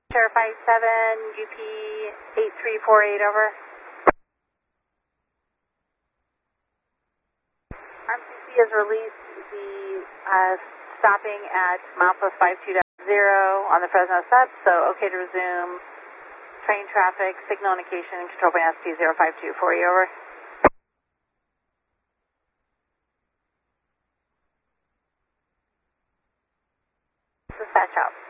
Verify 7, UP 8348, over. RMCC has released the stopping at milepost 52.0 on the Fresno sub, so okay to resume train traffic, signal indication, control point ST 052 for you, over. Dispatch out.